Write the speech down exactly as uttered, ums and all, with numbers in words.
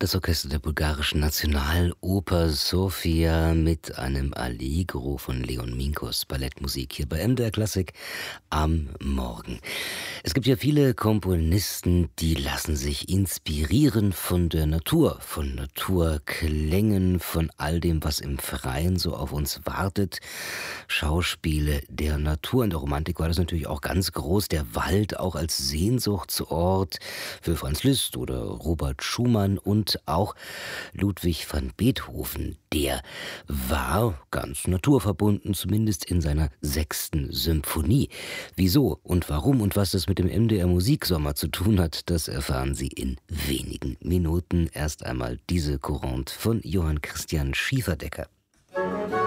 Das Orchester der bulgarischen Nationaloper Sofia mit einem Allegro von Leon Minkos, Ballettmusik hier bei M D R Klassik am Morgen. Es gibt ja viele Komponisten, die lassen sich inspirieren von der Natur, von Naturklängen, von all dem, was im Freien so auf uns wartet. Schauspiele der Natur. In der Romantik war das natürlich auch ganz groß. Der Wald auch als Sehnsuchtsort für Franz Liszt oder Robert Schumann und auch Ludwig van Beethoven. Der war ganz naturverbunden, zumindest in seiner sechsten Symphonie. Wieso und warum und was das mit dem M D R Musiksommer zu tun hat, das erfahren Sie in wenigen Minuten. Erst einmal diese Courante von Johann Christian Schieferdecker.